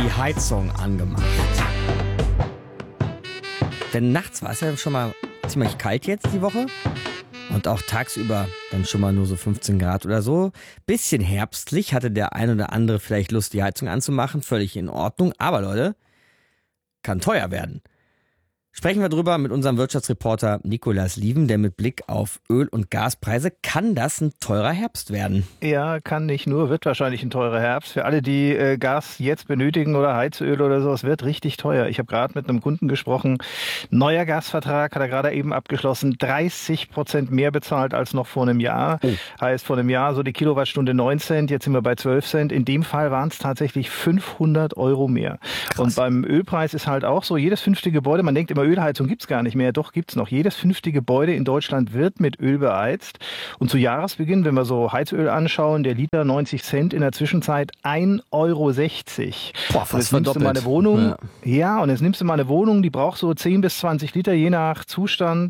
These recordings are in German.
die Heizung angemacht. Denn nachts war es ja schon mal ziemlich kalt jetzt die Woche. Und auch tagsüber dann schon mal nur so 15 Grad oder so. Bisschen herbstlich, hatte der ein oder andere vielleicht Lust, die Heizung anzumachen. Völlig in Ordnung. Aber Leute, kann teuer werden. Sprechen wir drüber mit unserem Wirtschaftsreporter Nikolaus Lieven, der mit Blick auf Öl- und Gaspreise, kann das ein teurer Herbst werden? Ja, kann nicht nur, wird wahrscheinlich ein teurer Herbst. Für alle, die Gas jetzt benötigen oder Heizöl oder so, es wird richtig teuer. Ich habe gerade mit einem Kunden gesprochen, neuer Gasvertrag hat er gerade eben abgeschlossen, 30% mehr bezahlt als noch vor einem Jahr. Heißt vor einem Jahr so die Kilowattstunde 9 Cent, jetzt sind wir bei 12 Cent. In dem Fall waren es tatsächlich 500 Euro mehr. Krass. Und beim Ölpreis ist halt auch so, jedes 5. Gebäude, man denkt immer, Ölheizung gibt's gar nicht mehr. Doch, gibt's noch. Jedes 5. Gebäude in Deutschland wird mit Öl beheizt. Und zu Jahresbeginn, wenn wir so Heizöl anschauen, der Liter 90 Cent, in der Zwischenzeit 1,60 Euro. Boah, fast jetzt nimmst du mal eine Wohnung. Ja, und jetzt nimmst du mal eine Wohnung, die braucht so 10 bis 20 Liter, je nach Zustand,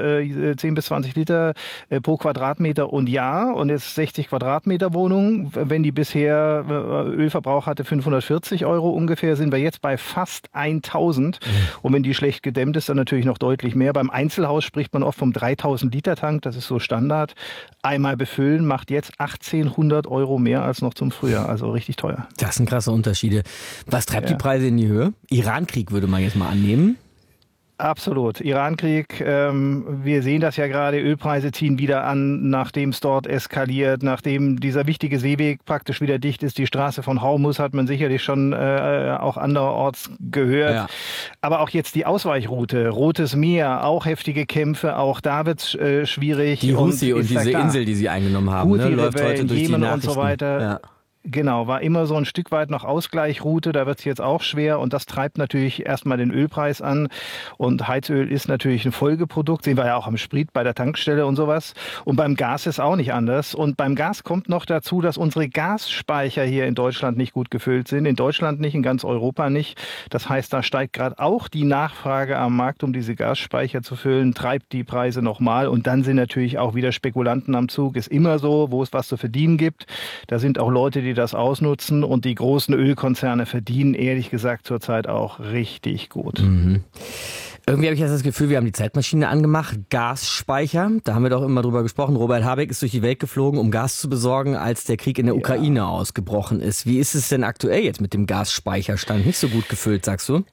10 bis 20 Liter pro Quadratmeter und Jahr. Und jetzt 60 Quadratmeter Wohnung. Wenn die bisher Ölverbrauch hatte 540 Euro ungefähr, sind wir jetzt bei fast 1000. Und wenn die schlecht gedämmt ist, dann natürlich noch deutlich mehr. Beim Einzelhaus spricht man oft vom 3000 Liter Tank, das ist so Standard. Einmal befüllen macht jetzt 1800 Euro mehr als noch zum Frühjahr, also richtig teuer. Das sind krasse Unterschiede. Was treibt die Preise in die Höhe? Irankrieg würde man jetzt mal annehmen. Absolut. Irankrieg, wir sehen das ja gerade, Ölpreise ziehen wieder an, nachdem es dort eskaliert, nachdem dieser wichtige Seeweg praktisch wieder dicht ist. Die Straße von Hormuz hat man sicherlich schon auch anderorts gehört. Ja. Aber auch jetzt die Ausweichroute, Rotes Meer, auch heftige Kämpfe, auch da wird es schwierig. Die Houthi und diese Insel, die sie eingenommen haben, läuft heute durch Jemen die Nachrichten. Und so weiter. Ja. Genau, war immer so ein Stück weit noch Ausgleichroute, da wird es jetzt auch schwer und das treibt natürlich erstmal den Ölpreis an und Heizöl ist natürlich ein Folgeprodukt, sehen wir ja auch am Sprit bei der Tankstelle und sowas und beim Gas ist auch nicht anders und beim Gas kommt noch dazu, dass unsere Gasspeicher hier in Deutschland nicht gut gefüllt sind, in Deutschland nicht, in ganz Europa nicht, das heißt, da steigt gerade auch die Nachfrage am Markt, um diese Gasspeicher zu füllen, treibt die Preise nochmal und dann sind natürlich auch wieder Spekulanten am Zug, ist immer so, wo es was zu verdienen gibt, da sind auch Leute, die das ausnutzen und die großen Ölkonzerne verdienen ehrlich gesagt zurzeit auch richtig gut. Mhm. Irgendwie habe ich jetzt das Gefühl, wir haben die Zeitmaschine angemacht, Gasspeicher, da haben wir doch immer drüber gesprochen. Robert Habeck ist durch die Welt geflogen, um Gas zu besorgen, als der Krieg in der Ukraine ausgebrochen ist. Wie ist es denn aktuell jetzt mit dem Gasspeicherstand? Nicht so gut gefüllt, sagst du?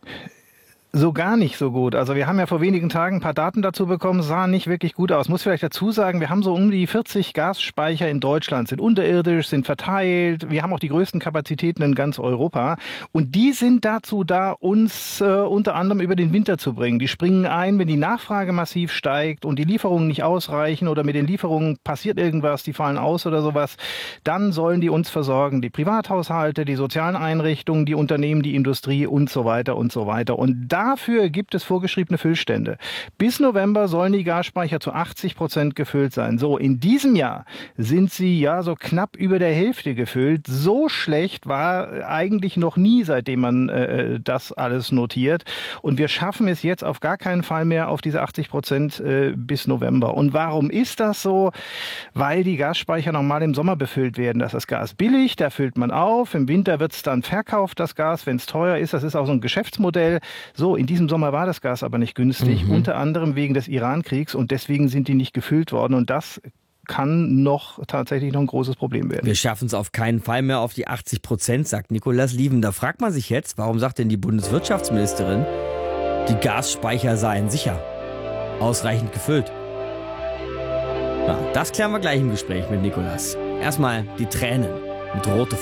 So gar nicht so gut. Also wir haben ja vor wenigen Tagen ein paar Daten dazu bekommen, sah nicht wirklich gut aus. Muss vielleicht dazu sagen, wir haben so um die 40 Gasspeicher in Deutschland, sind unterirdisch, sind verteilt. Wir haben auch die größten Kapazitäten in ganz Europa. Und die sind dazu da, uns unter anderem über den Winter zu bringen. Die springen ein, wenn die Nachfrage massiv steigt und die Lieferungen nicht ausreichen oder mit den Lieferungen passiert irgendwas, die fallen aus oder sowas. Dann sollen die uns versorgen. Die Privathaushalte, die sozialen Einrichtungen, die Unternehmen, die Industrie und so weiter und so weiter. Und dafür gibt es vorgeschriebene Füllstände. Bis November sollen die Gasspeicher zu 80% gefüllt sein. So, in diesem Jahr sind sie ja so knapp über der Hälfte gefüllt. So schlecht war eigentlich noch nie, seitdem man das alles notiert. Und wir schaffen es jetzt auf gar keinen Fall mehr auf diese 80% bis November. Und warum ist das so? Weil die Gasspeicher normal im Sommer befüllt werden. Das ist das Gas billig, da füllt man auf. Im Winter wird es dann verkauft, das Gas, wenn es teuer ist. Das ist auch so ein Geschäftsmodell. So, in diesem Sommer war das Gas aber nicht günstig, unter anderem wegen des Irankriegs und deswegen sind die nicht gefüllt worden und das kann tatsächlich noch ein großes Problem werden. Wir schaffen es auf keinen Fall mehr auf die 80%, sagt Nikolaus Lieven. Da fragt man sich jetzt, warum sagt denn die Bundeswirtschaftsministerin, die Gasspeicher seien sicher, ausreichend gefüllt? Ja, das klären wir gleich im Gespräch mit Nikolaus. Erstmal die Tränen mit rote